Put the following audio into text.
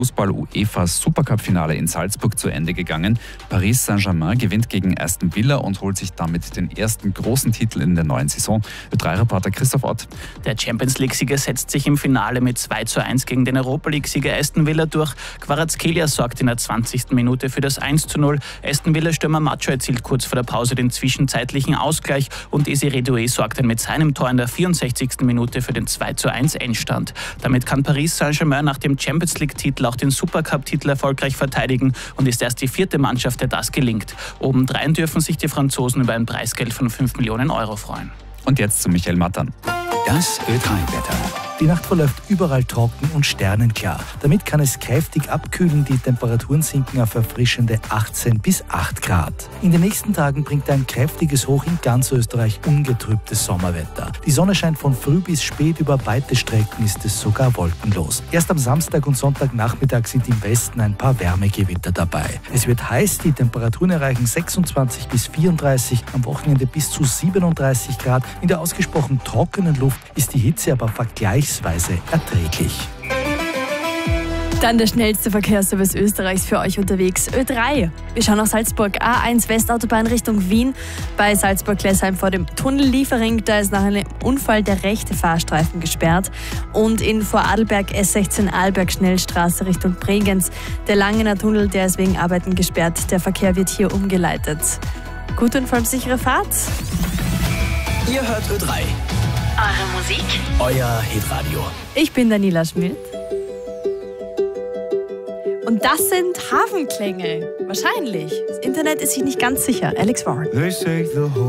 Fußball-UEFA Supercup-Finale in Salzburg zu Ende gegangen. Paris Saint-Germain gewinnt gegen Aston Villa und holt sich damit den ersten großen Titel in der neuen Saison. Ö3-Reporter Christoph Ott. Der Champions-League-Sieger setzt sich im Finale mit 2:1 gegen den Europa-League-Sieger Aston Villa durch. Kvaratskhelia sorgt in der 20. Minute für das 1:0. Aston Villa-Stürmer Macho erzielt kurz vor der Pause den zwischenzeitlichen Ausgleich und Desiré Doué sorgt dann mit seinem Tor in der 64. Minute für den 2:1 Endstand. Damit kann Paris Saint-Germain nach dem Champions-League-Titel auch den Supercup-Titel erfolgreich verteidigen und ist erst die 4. Mannschaft, der das gelingt. Obendrein dürfen sich die Franzosen über ein Preisgeld von 5 Millionen Euro freuen. Und jetzt zu Michael Mattern. Das Ö3-Wetter. Die Nacht verläuft überall trocken und sternenklar. Damit kann es kräftig abkühlen, die Temperaturen sinken auf erfrischende 18 bis 8 Grad. In den nächsten Tagen bringt ein kräftiges Hoch in ganz Österreich ungetrübtes Sommerwetter. Die Sonne scheint von früh bis spät, über weite Strecken ist es sogar wolkenlos. Erst am Samstag und Sonntagnachmittag sind im Westen ein paar Wärmegewitter dabei. Es wird heiß, die Temperaturen erreichen 26 bis 34, am Wochenende bis zu 37 Grad. In der ausgesprochen trockenen Luft ist die Hitze aber vergleichsweise erträglich. Dann der schnellste Verkehrsservice Österreichs für euch unterwegs. Ö3. Wir schauen nach Salzburg. A1 Westautobahn Richtung Wien. Bei Salzburg-Glessheim vor dem Tunnel Liefering. Da ist nach einem Unfall der rechte Fahrstreifen gesperrt. Und in Vorarlberg S16 Arlberg Schnellstraße Richtung Bregenz. Der Langener Tunnel, der ist wegen Arbeiten gesperrt. Der Verkehr wird hier umgeleitet. Gute und vor allem sichere Fahrt. Ihr hört Ö3. Eure Musik? Euer Hitradio. Ich bin Daniela Schmidt. Und das sind Hafenklänge. Wahrscheinlich. Das Internet ist sich nicht ganz sicher. Alex Warren.